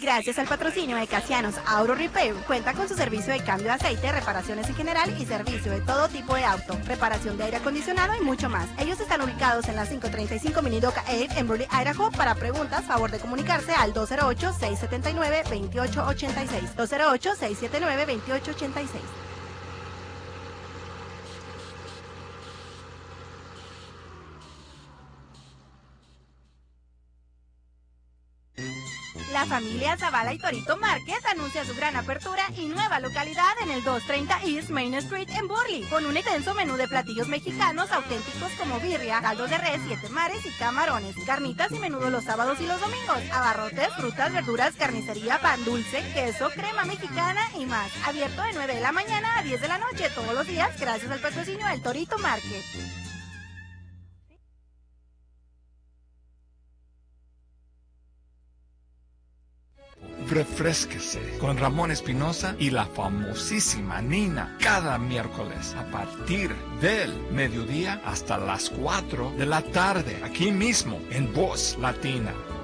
Gracias al patrocinio de Casianos Auto Repair, cuenta con su servicio de cambio de aceite, reparaciones en general y servicio de todo tipo de auto, reparación de aire acondicionado y mucho más. Ellos están ubicados en la 535 Minidoka 8 en Burley, Idaho. Para preguntas, favor de comunicarse al 208-679-2886. 208-679-2886. La familia Zavala y Torito Márquez anuncia su gran apertura y nueva localidad en el 230 East Main Street en Burley, con un extenso menú de platillos mexicanos auténticos como birria, caldo de res, 7 mares y camarones, carnitas y menudo los sábados y los domingos, abarrotes, frutas, verduras, carnicería, pan dulce, queso, crema mexicana y más. Abierto de 9 de la mañana a 10 de la noche todos los días gracias al patrocinio del Torito Márquez. Refrésquese con Ramón Espinosa y la famosísima Nina cada miércoles a partir del mediodía hasta las 4 de la tarde, aquí mismo en Voz Latina.